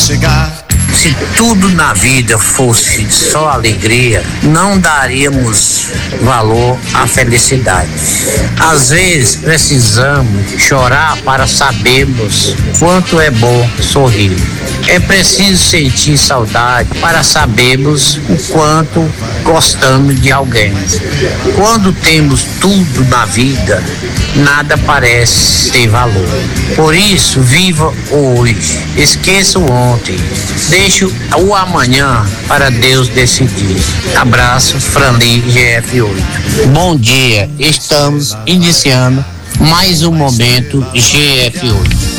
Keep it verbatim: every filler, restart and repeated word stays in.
chegar. Se tudo na vida fosse só alegria, não daríamos valor à felicidade. Às vezes precisamos chorar para sabermos quanto é bom sorrir. É preciso sentir saudade para sabermos o quanto gostamos de alguém. Quando temos tudo na vida, nada parece ter valor. Por isso, viva hoje, esqueça o ontem, deixe o amanhã para Deus decidir. Abraço, Franli, G F oito. Bom dia, estamos iniciando mais um momento G F oito.